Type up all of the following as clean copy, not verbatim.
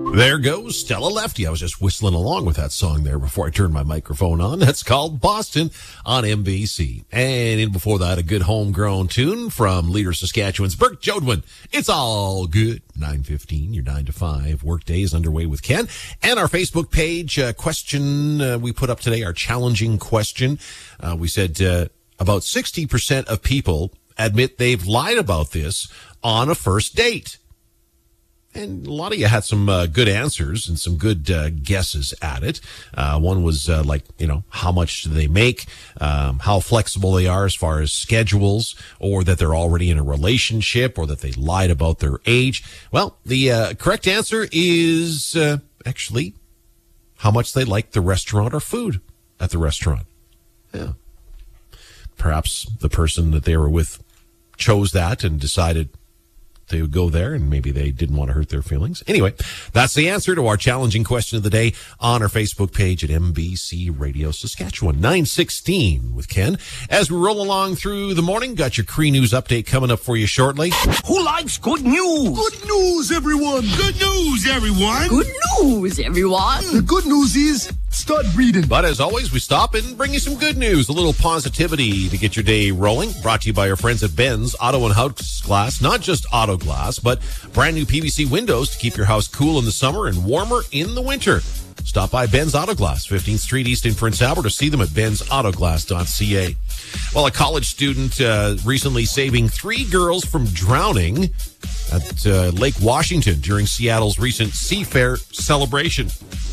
There goes Stella Lefty. I was just whistling along with that song there before I turned my microphone on. That's called Boston on MBC. And in before that, a good homegrown tune from Leader Saskatchewan's Burke Jodwin. It's all good. 9:15, your 9 to 5 workday is underway with Ken. And our Facebook page question we put up today, our challenging question. We said about 60% of people admit they've lied about this on a first date. And a lot of you had some good answers and some good guesses at it. One was how much do they make, how flexible they are as far as schedules, or that they're already in a relationship, or that they lied about their age. Well, the correct answer is actually how much they like the restaurant or food at the restaurant. Yeah. Perhaps the person that they were with chose that and decided they would go there, and maybe they didn't want to hurt their feelings. Anyway, that's the answer to our challenging question of the day on our Facebook page at MBC Radio Saskatchewan. 9:16 with Ken. As we roll along through the morning, got your Cree News update coming up for you shortly. Who likes good news? Good news, everyone. Good news, everyone. Good news, everyone. The good news is start breathing. But as always, we stop and bring you some good news, a little positivity to get your day rolling. Brought to you by our friends at Ben's Auto and House Glass. Not just auto glass, but brand new PVC windows to keep your house cool in the summer and warmer in the winter. Stop by Ben's Auto Glass, 15th Street East in Prince Albert, or see them at bensautoglass.ca. Well, a college student recently saving 3 girls from drowning at Lake Washington during Seattle's recent Seafair celebration.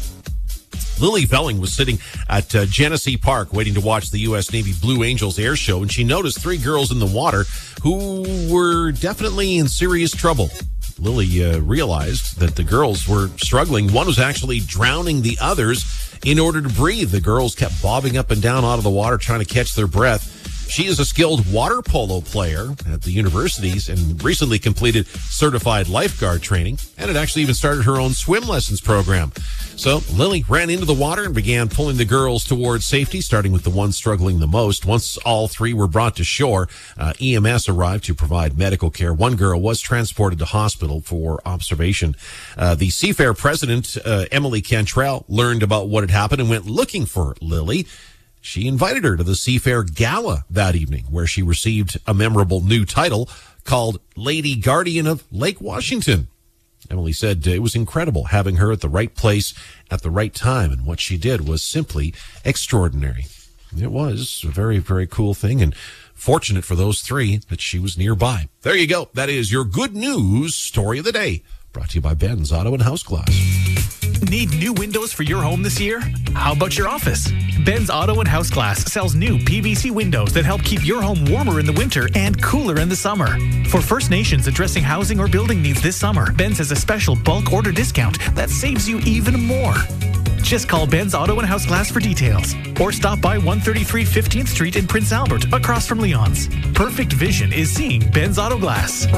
Lily Velling was sitting at Genesee Park waiting to watch the U.S. Navy Blue Angels air show, and she noticed 3 girls in the water who were definitely in serious trouble. Lily realized that the girls were struggling. One was actually drowning the others in order to breathe. The girls kept bobbing up and down out of the water trying to catch their breath. She is a skilled water polo player at the universities and recently completed certified lifeguard training, and had actually even started her own swim lessons program. So Lily ran into the water and began pulling the girls towards safety, starting with the one struggling the most. Once all 3 were brought to shore, EMS arrived to provide medical care. One girl was transported to hospital for observation. The Seafair president, Emily Cantrell, learned about what had happened and went looking for Lily. She invited her to the Seafair Gala that evening, where she received a memorable new title called Lady Guardian of Lake Washington. Emily said it was incredible having her at the right place at the right time, and what she did was simply extraordinary. It was a very, very cool thing, and fortunate for those 3 that she was nearby. There you go. That is your good news story of the day, brought to you by Ben's Auto and House Glass. Need new windows for your home this year? How about your office? Ben's Auto and House Glass sells new PVC windows that help keep your home warmer in the winter and cooler in the summer. For First Nations addressing housing or building needs this summer, Ben's has a special bulk order discount that saves you even more. Just call Ben's Auto and House Glass for details, or stop by 133 15th Street in Prince Albert, across from Leon's. Perfect vision is seeing Ben's Auto Glass.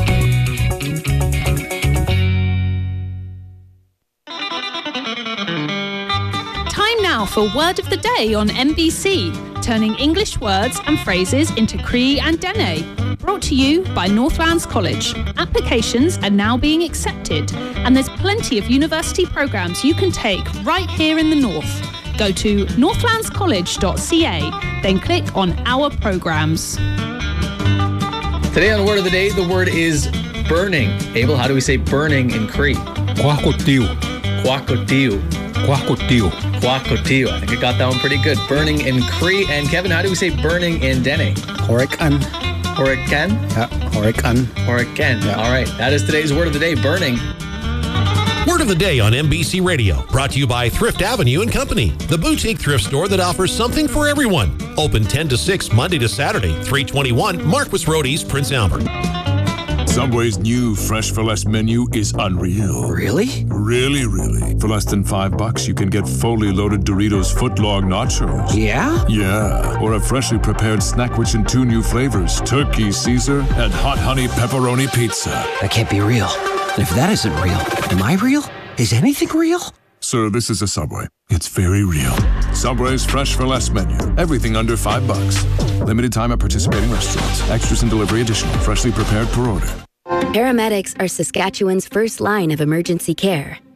Now for Word of the Day on MBC, turning English words and phrases into Cree and Dene. Brought to you by Northlands College. Applications are now being accepted, and there's plenty of university programs you can take right here in the North. Go to northlandscollege.ca, then click on Our Programs. Today on Word of the Day, the word is burning. Abel, how do we say burning in Cree? Quacotiu. Quacotiu. Quacotiu. Quacotiu. I think I got that one pretty good. Burning in Cree. And Kevin, how do we say burning in Dene? Horican. Horican? Yeah, horican. Horican. Yeah. All right. That is today's Word of the Day, burning. Word of the Day on MBC Radio, brought to you by Thrift Avenue and Company, the boutique thrift store that offers something for everyone. Open 10 to 6, Monday to Saturday, 321 Marquis Road East, Prince Albert. Subway's new Fresh for Less menu is unreal. Really? Really, really. For less than $5, you can get fully loaded Doritos footlong nachos. Yeah? Yeah. Or a freshly prepared snack rich in 2 new flavors, Turkey Caesar and Hot Honey Pepperoni Pizza. That can't be real. And if that isn't real, am I real? Is anything real? Sir, this is a Subway. It's very real. Subway's Fresh for Less menu. Everything under $5. Limited time at participating restaurants. Extras and delivery additional. Freshly prepared per order. Paramedics are Saskatchewan's first line of emergency care.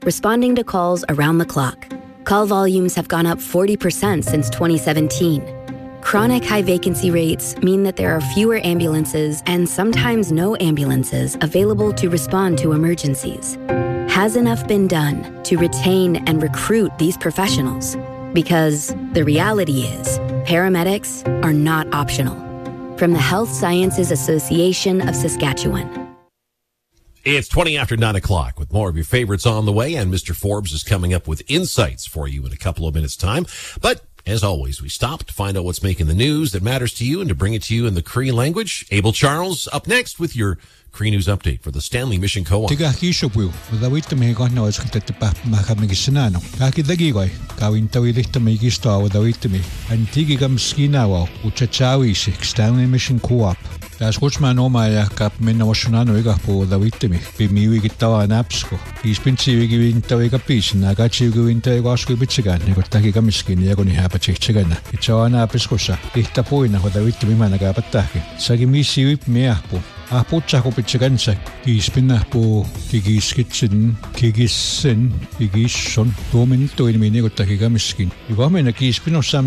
responding to calls around the clock. Call volumes have gone up 40% since 2017. Chronic high vacancy rates mean that there are fewer ambulances and sometimes no ambulances available to respond to emergencies. Has enough been done to retain and recruit these professionals? Because the reality is, paramedics are not optional. From the Health Sciences Association of Saskatchewan. It's 20 after 9 o'clock with more of your favorites on the way, and Mr. Forbes is coming up with insights for you in a couple of minutes' time. But as always, we stop to find out what's making the news that matters to you and to bring it to you in the Cree language. Abel Charles up next with your Cree News update for the Stanley Mission Co-op. Tiga kishopu, wadawita mehigo na waskita pa makamigisinano. Kakidagigoi, kawintawilita mehigisto wadawita me. Antigi gamskinawa, uchachawi Stanley Mission Co-op. Das kutsman omaaja kap minna wasunano igapu wadawita me. Pimiwi gitawa napsko. Ispintsiwigi wintawiga pisin, nagatsiwigi wintawiga asku bitsigan, nikotagi gamiskin yagoni hapa chichigana. Itsawa napiskosa, ihtapuina wadawita me managapataki. Sagi misiwip meahpu. Ahputsa ko pitsigansa, kiispinahpu kigiskitsin, kigissen, kigisson, 2 minuuttia ilmi nikotagi gamiskin. Juba mena kiispinosam